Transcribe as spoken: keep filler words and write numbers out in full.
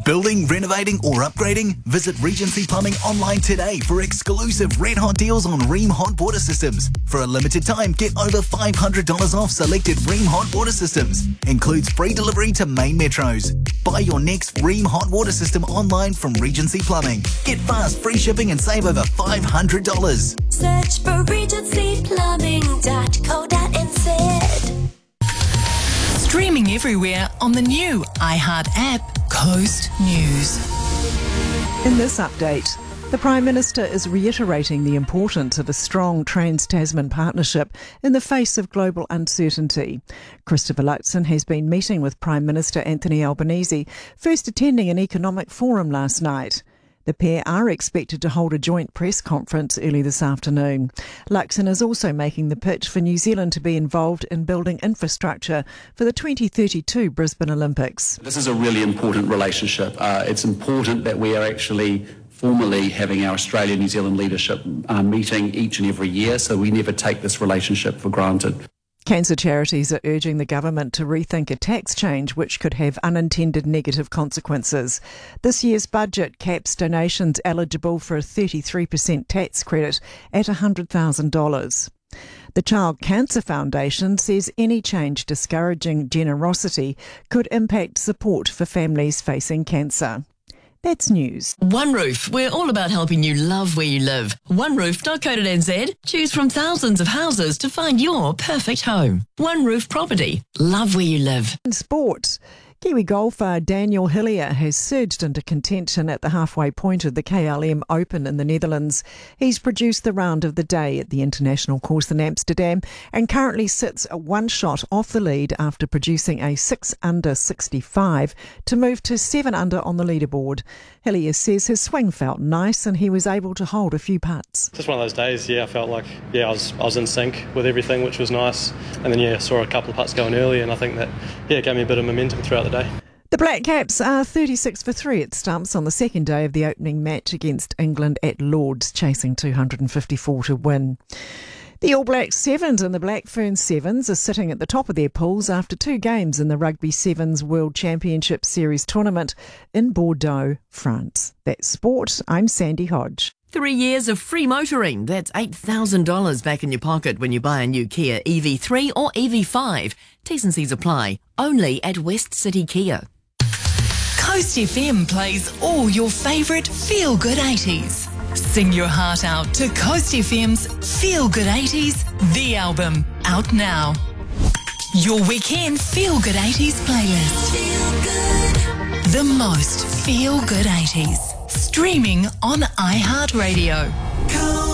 Building, renovating or upgrading? Visit Regency Plumbing online today for exclusive red hot deals on Rheem hot water systems. For a limited time, get over five hundred dollars off selected Rheem hot water systems. Includes free delivery to main metros. Buy your next Rheem hot water system online from Regency Plumbing. Get fast, free shipping and save over five hundred dollars. Search for regency plumbing dot co dot n z. Streaming everywhere on the new iHeart app, Coast News. In this update, the Prime Minister is reiterating the importance of a strong Trans-Tasman partnership in the face of global uncertainty. Christopher Luxon has been meeting with Prime Minister Anthony Albanese, first attending an economic forum last night. The pair are expected to hold a joint press conference early this afternoon. Luxon is also making the pitch for New Zealand to be involved in building infrastructure for the twenty thirty-two Brisbane Olympics. This is a really important relationship. Uh, it's important that we are actually formally having our Australia-New Zealand leadership uh, meeting each and every year, so we never take this relationship for granted. Cancer charities are urging the government to rethink a tax change which could have unintended negative consequences. This year's budget caps donations eligible for a thirty-three percent tax credit at one hundred thousand dollars. The Child Cancer Foundation says any change discouraging generosity could impact support for families facing cancer. That's news. One Roof. We're all about helping you love where you live. one roof dot co dot n z. Choose from thousands of houses to find your perfect home. One Roof Property. Love where you live. In sport, Kiwi golfer Daniel Hillier has surged into contention at the halfway point of the K L M Open in the Netherlands. He's produced the round of the day at the international course in Amsterdam and currently sits a one shot off the lead after producing a six under sixty-five to move to seven under on the leaderboard. Hillier says his swing felt nice and he was able to hold a few putts. Just one of those days, yeah, I felt like, yeah, I was I was in sync with everything, which was nice. And then, yeah, saw a couple of putts going early and I think that, yeah, gave me a bit of momentum throughout the day. The Black Caps are thirty-six for three at stumps on the second day of the opening match against England at Lord's, chasing two hundred fifty-four to win. The All Blacks Sevens and the Black Ferns Sevens are sitting at the top of their pools after two games in the Rugby Sevens World Championship Series tournament in Bordeaux, France. That's sport. I'm Sandy Hodge. Three years of free motoring. That's eight thousand dollars back in your pocket when you buy a new Kia E V three or E V five. T's and C's apply. Only at West City Kia. Coast F M plays all your favourite feel-good eighties. Sing your heart out to Coast F M's Feel Good eighties, the album, out now. Your weekend Feel Good eighties playlist. Feel good. The most Feel Good eighties. Streaming on iHeartRadio.